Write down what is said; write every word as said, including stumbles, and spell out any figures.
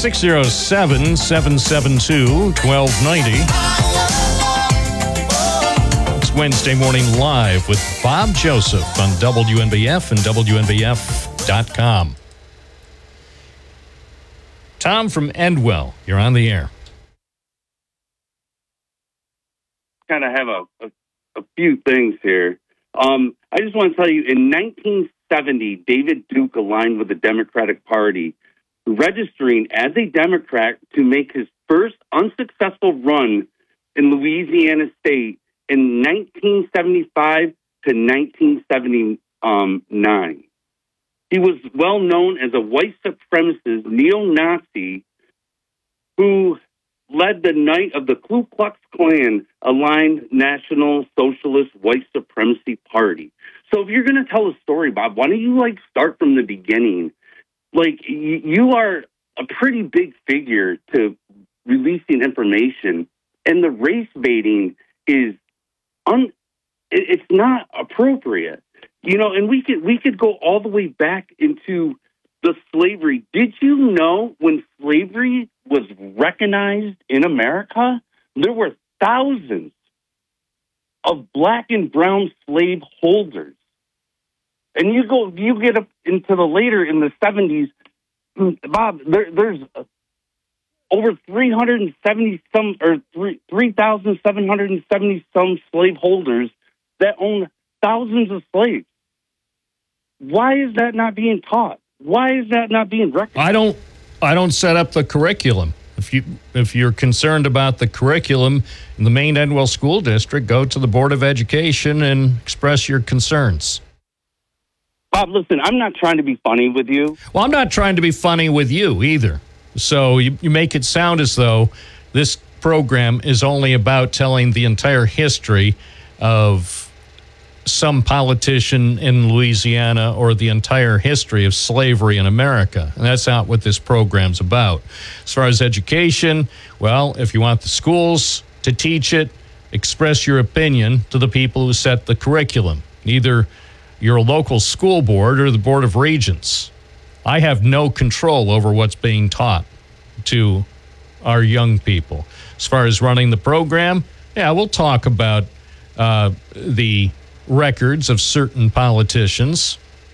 six oh seven, seven seven two, one two nine oh. It's Wednesday Morning Live with Bob Joseph on W N B F and W N B F dot com. Tom from Endwell, you're on the air. Kind of have a, a, a few things here. Um, I just want to tell you, in nineteen seventy, David Duke aligned with the Democratic Party, registering as a Democrat to make his first unsuccessful run in Louisiana State in nineteen seventy-five to nineteen seventy-nine. He was well known as a white supremacist neo-Nazi who led the night of the Ku Klux Klan aligned National Socialist White Supremacy Party. So if you're going to tell a story, Bob, why don't you like start from the beginning? Like y- you are a pretty big figure to releasing information, and the race baiting is un- it- it's not appropriate. You know, and we could we could go all the way back into the slavery. Did you know when slavery was recognized in America, there were thousands of black and brown slave holders? And you go, you get up into the later in the seventies, Bob. There, there's over three hundred seventy some or three three thousand seven hundred seventy some slave holders that own thousands of slaves. Why is that not being taught? Why is that not being recognized? I don't I don't set up the curriculum. If you if you're concerned about the curriculum in the Maine Endwell School District, go to the Board of Education and express your concerns. Bob, listen, I'm not trying to be funny with you. Well, I'm not trying to be funny with you either. So you, you make it sound as though this program is only about telling the entire history of some politician in Louisiana or the entire history of slavery in America. And that's not what this program's about. As far as education, well, if you want the schools to teach it, express your opinion to the people who set the curriculum, either your local school board or the Board of Regents. I have no control over what's being taught to our young people. As far as running the program, yeah, we'll talk about uh, the records of certain politicians